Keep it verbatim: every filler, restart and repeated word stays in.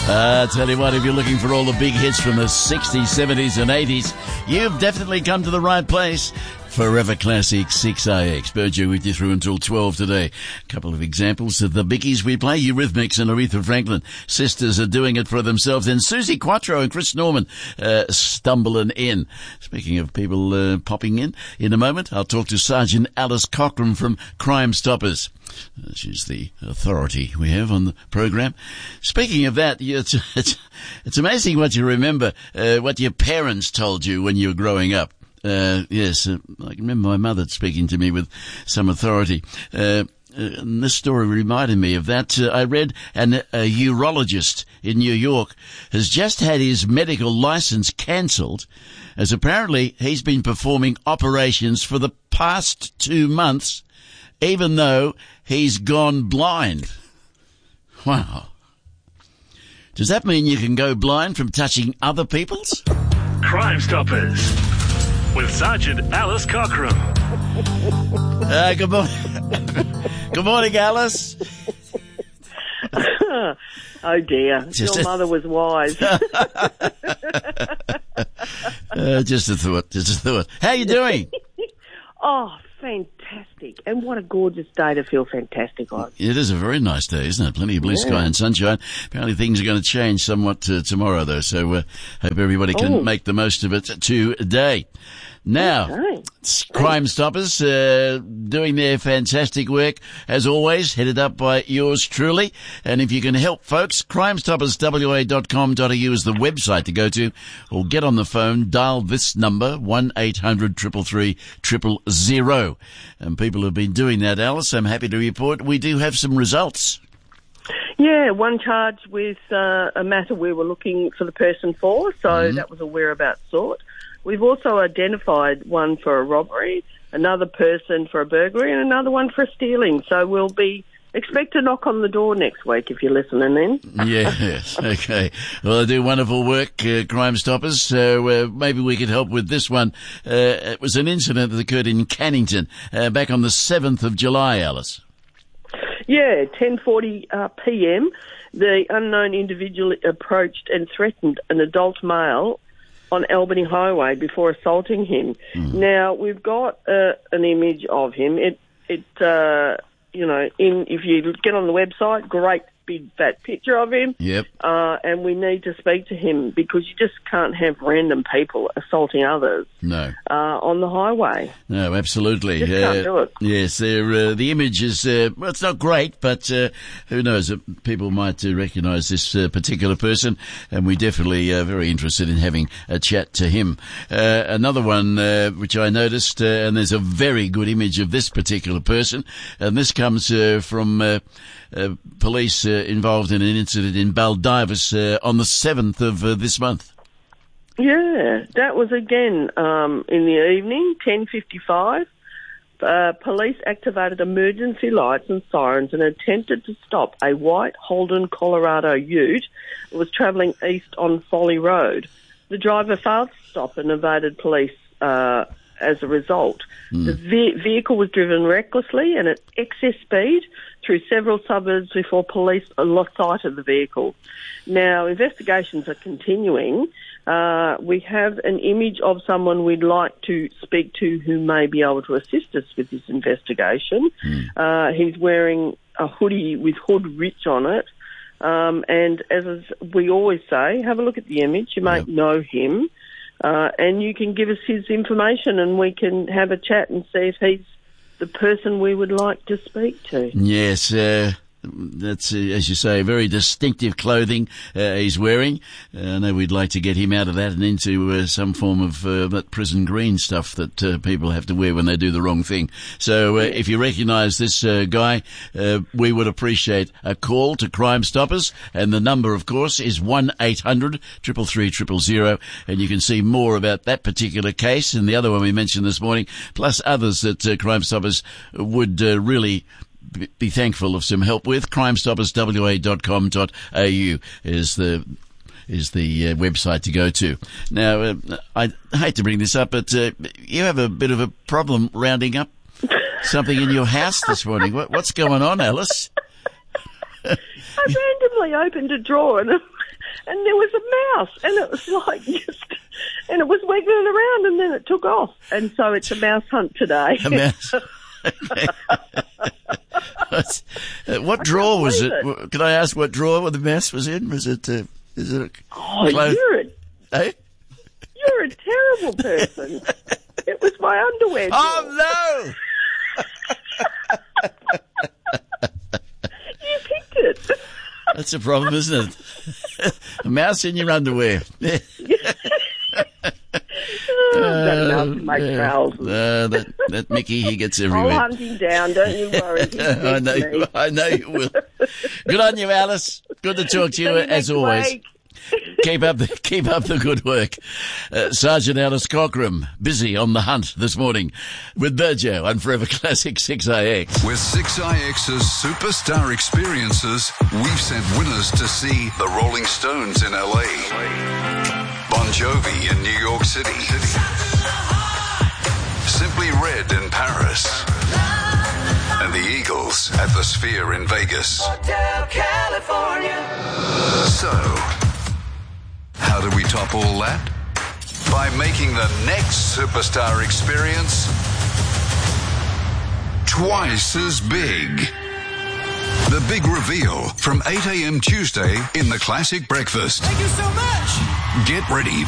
Uh, tell you what, if you're looking for all the big hits from the sixties, seventies and eighties, you've definitely come to the right place. Forever Classic six A X. Burjo with you through until twelve today. A couple of examples of the biggies we play. Eurythmics and Aretha Franklin. Sisters are doing it for themselves. And Susie Quattro and Chris Norman uh, stumbling in. Speaking of people uh, popping in, in a moment, I'll talk to Sergeant Alice Cochran from Crime Stoppers. Uh, she's the authority we have on the program. Speaking of that, it's, it's, it's amazing what you remember, uh, what your parents told you when you were growing up. Uh, yes, uh, I can remember my mother speaking to me with some authority. Uh, and this story reminded me of that. Uh, I read an, a urologist in New York has just had his medical license cancelled as apparently he's been performing operations for the past two months, even though he's gone blind. Wow. Does that mean you can go blind from touching other people's? Crime Stoppers with Sergeant Alice Cochran. Uh, good morning. Good morning, Alice. Oh dear, Just your a- mother was wise. uh, just a thought, just a thought. How you doing? Oh, fantastic. And what a gorgeous day to feel fantastic on. It is a very nice day, isn't it? Plenty of blue sky and sunshine. Apparently things are going to change somewhat uh, tomorrow, though, so uh, hope everybody can Oh. make the most of it today. Now, Okay. Crime Stoppers uh, doing their fantastic work, as always, headed up by yours truly. And if you can help folks, crime stoppers w a dot com dot a u is the website to go to, or get on the phone, dial this number, one eight hundred three three three zero zero. And people have been doing that, Alice. I'm happy to report we do have some results. Yeah, one charge with uh, a matter we were looking for the person for, so Mm-hmm. that was a whereabouts sort. We've also identified one for a robbery, another person for a burglary, and another one for a stealing. So we'll be expect to knock on the door next week if you're listening in. Yes, okay. Well, they do wonderful work, uh, Crime Stoppers, so uh, maybe we could help with this one. Uh, it was an incident that occurred in Cannington uh, back on the seventh of July, Alice. Yeah, ten forty uh, p m, the unknown individual approached and threatened an adult male on Albany Highway before assaulting him. Mm. Now, we've got uh, an image of him. It, it, uh, you know, in if you get on the website, great big fat picture of him. Yep. Uh, and we need to speak to him because you just can't have random people assaulting others No. uh, on the highway. No, absolutely. Just can't do it. Yes, they're, uh, the image is, uh, well, it's not great, but uh, who knows, uh, people might uh, recognise this uh, particular person, and we're definitely uh, very interested in having a chat to him. Uh, another one uh, which I noticed, uh, and there's a very good image of this particular person, and this comes uh, from uh, uh, police uh, involved in an incident in Baldivis uh, on the seventh of uh, this month. Yeah, that was again um, in the evening, ten fifty-five. Uh, police activated emergency lights and sirens and attempted to stop a white Holden Colorado ute that was travelling east on Folly Road. The driver failed to stop and evaded police uh, as a result. Mm. The ve- vehicle was driven recklessly and at excess speed through several suburbs before police lost sight of the vehicle. Now, investigations are continuing. Uh, we have an image of someone we'd like to speak to who may be able to assist us with this investigation. Mm. Uh, he's wearing a hoodie with Hood Rich on it. Um, and as we always say, have a look at the image. You might yep. know him. Uh, and you can give us his information and we can have a chat and see if he's the person we would like to speak to. Yes, uh, that's, uh, as you say, very distinctive clothing uh, he's wearing. Uh, I know we'd like to get him out of that and into uh, some form of uh, that prison green stuff that uh, people have to wear when they do the wrong thing. So uh, if you recognise this uh, guy, uh, we would appreciate a call to Crime Stoppers. And the number, of course, is one eight hundred three three three zero zero. And you can see more about that particular case and the other one we mentioned this morning, plus others that uh, Crime Stoppers would uh, really be thankful of some help with. crime stoppers w a dot com dot a u is the is the uh, website to go to. Now, uh, I hate to bring this up, but uh, you have a bit of a problem rounding up something in your house this morning. What, what's going on, Alice? I randomly opened a drawer and and there was a mouse, and it was like just, and it was wiggling around, and then it took off, and so it's a mouse hunt today. A mouse. uh, what drawer was it? it? Can I ask what drawer the mouse was in? Was it? Uh, is it? A oh, clothes? you're a, eh? you're a terrible person. It was my underwear drawer. Oh no! You picked it. That's a problem, isn't it? A mouse in your underwear. Oh, that mouse in my yeah. trousers. Uh, that, that Mickey, he gets I'll everywhere. hunt him down, don't you worry. I know, you, I know you will. Good on you, Alice. Good to talk to you, See you as next always. week. Keep up the keep up the good work. Uh, Sergeant Alice Cockram, busy on the hunt this morning with Burjo on Forever Classic six A X. With six I X's superstar experiences, we've sent winners to see the Rolling Stones in L A, Bon Jovi in New York City, Simply Red in Paris, and the Eagles at the Sphere in Vegas. Hotel California. So, how do we top all that? By making the next superstar experience twice as big. The big reveal from eight a.m. Tuesday in the Classic Breakfast. Thank you so much. Get ready